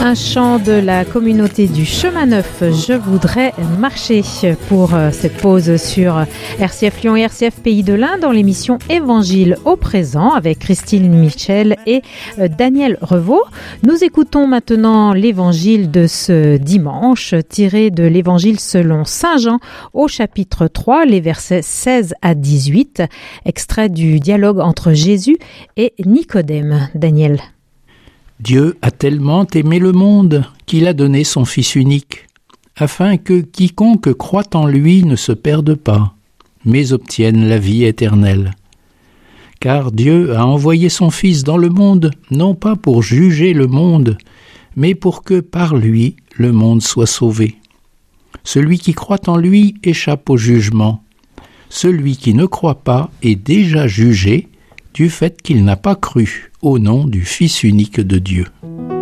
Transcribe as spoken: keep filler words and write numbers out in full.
Un chant de la communauté du Chemin Neuf, je voudrais marcher, pour cette pause sur R C F Lyon et R C F Pays de l'Ain dans l'émission Évangile au présent avec Christine Michel et Daniel Revaux. Nous écoutons maintenant l'évangile de ce dimanche tiré de l'évangile selon Saint Jean au chapitre trois, les versets seize à dix-huit, extrait du dialogue entre Jésus et Nicodème. Daniel. Dieu a tellement aimé le monde qu'il a donné son Fils unique, afin que quiconque croit en lui ne se perde pas, mais obtienne la vie éternelle. Car Dieu a envoyé son Fils dans le monde, non pas pour juger le monde, mais pour que par lui le monde soit sauvé. Celui qui croit en lui échappe au jugement. Celui qui ne croit pas est déjà jugé du fait qu'il n'a pas cru au nom du Fils unique de Dieu.